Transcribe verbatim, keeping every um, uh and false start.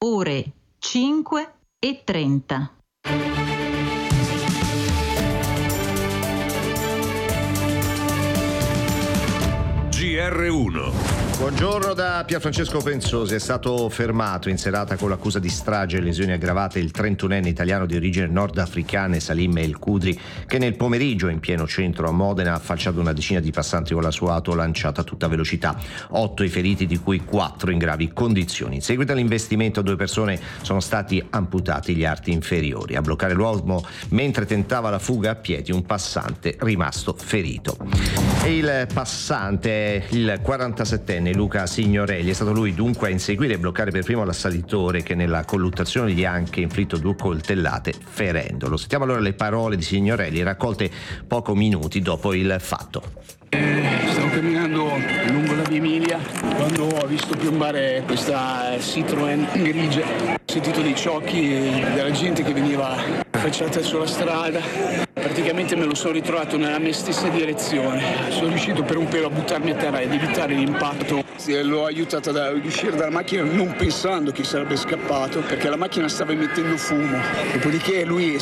ore cinque e trenta. G R uno. Buongiorno da Pierfrancesco Pensosi. È stato fermato in serata con l'accusa di strage e lesioni aggravate il trentunenne italiano di origine nordafricane Salim El Kudri, che nel pomeriggio in pieno centro a Modena ha falciato una decina di passanti con la sua auto lanciata a tutta velocità. Otto i feriti, di cui quattro in gravi condizioni. In seguito all'investimento due persone sono stati amputati gli arti inferiori. A bloccare l'uomo mentre tentava la fuga a piedi un passante rimasto ferito. E il passante è il quarantasettenne Luca Signorelli. È stato lui dunque a inseguire e bloccare per primo l'assalitore, che nella colluttazione gli ha anche inflitto due coltellate ferendolo. Sentiamo allora le parole di Signorelli raccolte pochi minuti dopo il fatto. Eh, stavo camminando lungo la via Emilia quando ho visto piombare questa Citroen grigia. Ho sentito dei ciocchi della gente che veniva affacciata sulla strada. Praticamente me lo sono ritrovato nella mia stessa direzione. Sono riuscito per un pelo a buttarmi a terra ed evitare l'impatto. L'ho aiutato ad uscire dalla macchina non pensando che sarebbe scappato, perché la macchina stava emettendo fumo. Dopodiché lui